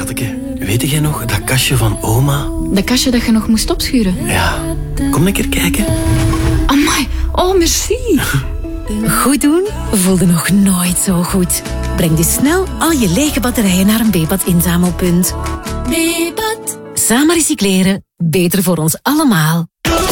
Schatje, weet jij nog dat kastje van oma? Dat kastje dat je nog moest opschuren? Ja, kom een keer kijken. Amai, oh merci. Goed doen voelde nog nooit zo goed. Breng dus snel al je lege batterijen naar een Bebat inzamelpunt. Bebat. Samen recycleren, beter voor ons allemaal.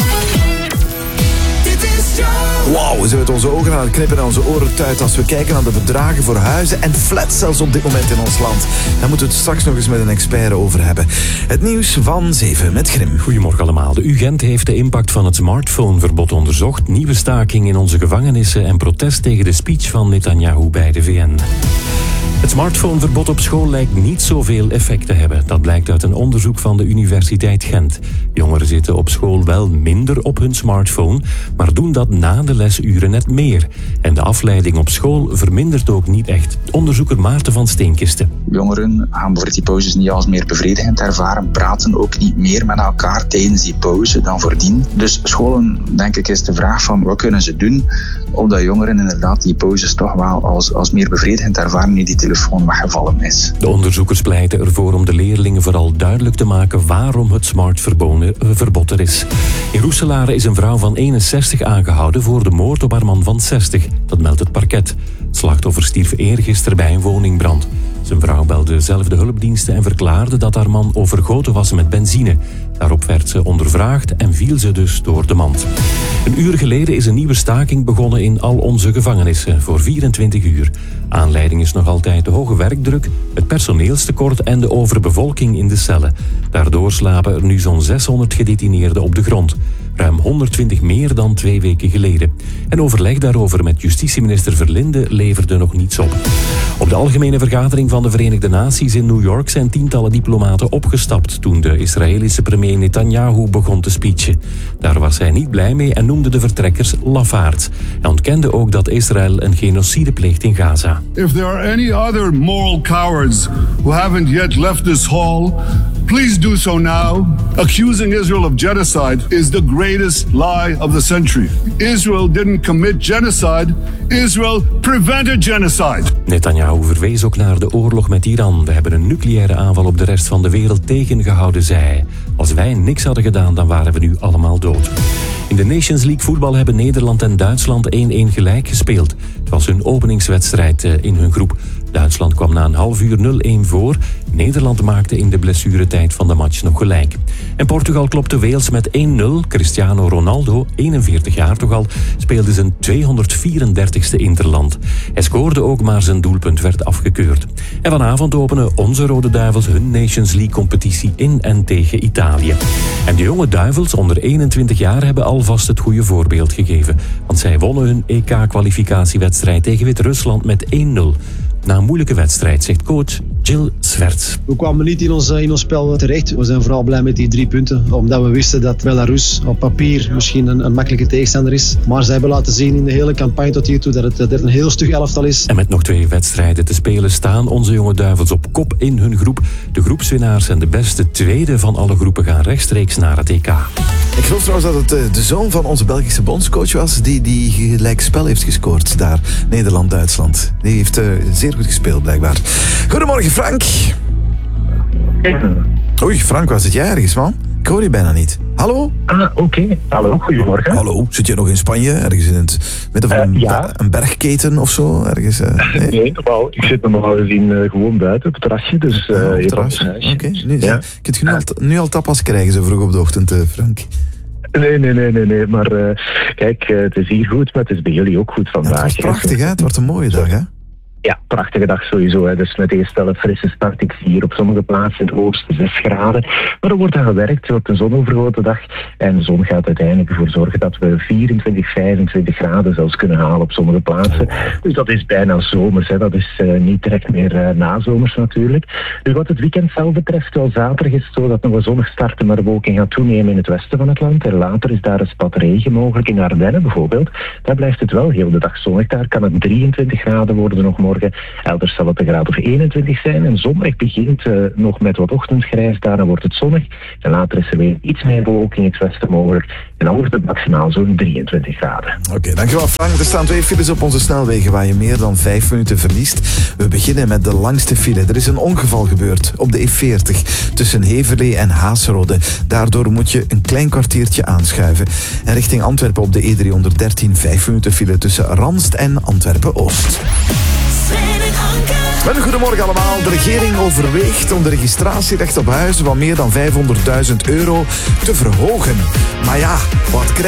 Wauw, we zijn met onze ogen aan het knippen en onze oren tuiten als we kijken naar de bedragen voor huizen en flats zelfs op dit moment in ons land. Daar moeten we het straks nog eens met een expert over hebben. Het nieuws van 7 met Grim. Goedemorgen allemaal. De UGent heeft de impact van het smartphoneverbod onderzocht, nieuwe staking in onze gevangenissen en protest tegen de speech van Netanyahu bij de VN. Het smartphoneverbod op school lijkt niet zoveel effect te hebben. Dat blijkt uit een onderzoek van de Universiteit Gent. Jongeren zitten op school wel minder op hun smartphone, maar doen dat na de lesuren net meer. En de afleiding op school vermindert ook niet echt. Onderzoeker Maarten van Steenkisten. Jongeren gaan bijvoorbeeld die pauzes niet als meer bevredigend ervaren, praten ook niet meer met elkaar tijdens die pauze dan voordien. Dus scholen, denk ik, is de vraag van wat kunnen ze doen omdat jongeren inderdaad die pauzes toch wel als meer bevredigend ervaren nu die telefoon weggevallen is. De onderzoekers pleiten ervoor om de leerlingen vooral duidelijk te maken waarom het smartverbod er is. In Roeselare is een vrouw van 61 aangehouden voor de moord op haar man van 60. Dat meldt het parket. Het slachtoffer stierf eergisteren bij een woningbrand. Zijn vrouw belde zelf de hulpdiensten en verklaarde dat haar man overgoten was met benzine. Daarop werd ze ondervraagd en viel ze dus door de mand. Een uur geleden is een nieuwe staking begonnen in al onze gevangenissen voor 24 uur. Aanleiding is nog altijd de hoge werkdruk, het personeelstekort en de overbevolking in de cellen. Daardoor slapen er nu zo'n 600 gedetineerden op de grond. Ruim 120 meer dan 2 weken geleden. En overleg daarover met justitieminister Verlinde leverde nog niets op. Op de algemene vergadering van de Verenigde Naties in New York zijn tientallen diplomaten opgestapt toen de Israëlische premier Netanyahu begon te speechen. Daar was hij niet blij mee en noemde de vertrekkers lafaards. Hij ontkende ook dat Israël een genocide pleegt in Gaza. If there are any other moral cowards who haven't yet left this hall, please do so now. Accusing Israel of genocide is the greatest lie of the century. Israel didn't commit genocide. Israel prevented genocide. Netanyahu verwees ook naar de oorlog met Iran. We hebben een nucleaire aanval op de rest van de wereld tegengehouden, zei hij. Als wij niks hadden gedaan, dan waren we nu allemaal dood. In de Nations League voetbal hebben Nederland en Duitsland 1-1 gelijk gespeeld. Het was hun openingswedstrijd in hun groep. Duitsland kwam na een half uur 0-1 voor. Nederland maakte in de blessuretijd van de match nog gelijk. En Portugal klopte Wales met 1-0. Cristiano Ronaldo, 41 jaar toch al, speelde zijn 234ste interland. Hij scoorde ook, maar zijn doelpunt werd afgekeurd. En vanavond openen onze Rode Duivels hun Nations League-competitie in en tegen Italië. En de jonge Duivels onder 21 jaar hebben alvast het goede voorbeeld gegeven. Want zij wonnen hun EK-kwalificatiewedstrijd tegen Wit-Rusland met 1-0. Na een moeilijke wedstrijd, zegt coach Jill Sverts. We kwamen niet in ons spel terecht. We zijn vooral blij met die 3 punten. Omdat we wisten dat Belarus op papier misschien een makkelijke tegenstander is. Maar ze hebben laten zien in de hele campagne tot hiertoe dat het een heel stug elftal is. En met nog 2 wedstrijden te spelen staan onze jonge Duivels op kop in hun groep. De groepswinnaars en de beste tweede van alle groepen gaan rechtstreeks naar het EK. Ik geloof trouwens dat het de zoon van onze Belgische bondscoach was die gelijk spel heeft gescoord daar. Nederland-Duitsland. Die heeft zeer goed gespeeld blijkbaar. Goedemorgen Frank. Oei Frank, waar zit jij ergens man? Ik hoor je bijna niet. Hallo? Oké. Hallo, goedemorgen. Hallo, zit je nog in Spanje? Ergens in het midden van een bergketen of zo? Ergens, nee, ik zit normaal gezien gewoon buiten op het terrasje. Dus, op het terrasje? Oké. Kunt je nu al tapas krijgen zo vroeg op de ochtend, Frank? Nee. Maar kijk, het is hier goed, maar het is bij jullie ook goed vandaag. Ja, het wordt prachtig, hè? Het wordt een mooie dag, hè? Ja, prachtige dag sowieso. Hè. Dus met eerst wel een frisse start. Ik zie hier op sommige plaatsen in het oosten 6 graden. Maar er wordt aan gewerkt. Het wordt een zonovergoten dag. En de zon gaat uiteindelijk ervoor zorgen dat we 24, 25 graden zelfs kunnen halen op sommige plaatsen. Dus dat is bijna zomers. Hè. Dat is niet direct meer nazomers natuurlijk. Dus wat het weekend zelf betreft, wel zaterdag is het zo dat nog een zonnig starten, maar de bewolking gaat toenemen in het westen van het land. En later is daar een spat regen mogelijk in Ardennen bijvoorbeeld. Daar blijft het wel heel de dag zonnig. Daar kan het 23 graden worden nog morgen. morgen. Elders zal het een graad of 21 zijn. En zondag begint nog met wat ochtendgrijs. Daarna wordt het zonnig. En later is er weer iets meer bewolking in het westen mogelijk. En dan wordt het maximaal zo'n 23 graden. Oké, dankjewel Frank. Er staan 2 files op onze snelwegen waar je meer dan 5 minuten verliest. We beginnen met de langste file. Er is een ongeval gebeurd op de E40 tussen Heverlee en Haasrode. Daardoor moet je een klein kwartiertje aanschuiven. En richting Antwerpen op de E313 5 minuten file tussen Ranst en Antwerpen-Oost. Wel een goedemorgen allemaal. De regering overweegt om de registratierecht op huizen van meer dan €500.000 te verhogen. Maar ja, wat krijg